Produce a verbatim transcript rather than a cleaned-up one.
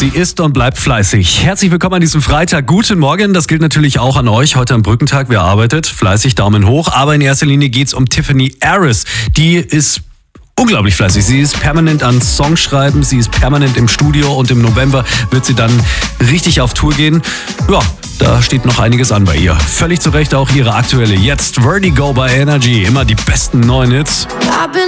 Sie ist und bleibt fleißig. Herzlich willkommen an diesem Freitag. Guten Morgen, das gilt natürlich auch an euch. Heute am Brückentag, wer arbeitet, fleißig, Daumen hoch. Aber in erster Linie geht's um Tiffany Aris. Die ist unglaublich fleißig. Sie ist permanent an Songschreiben, sie ist permanent im Studio und im November wird sie dann richtig auf Tour gehen. Ja, da steht noch einiges an bei ihr. Völlig zu Recht auch ihre aktuelle Jetzt Vertigo bei Energy. Immer die besten neuen Hits.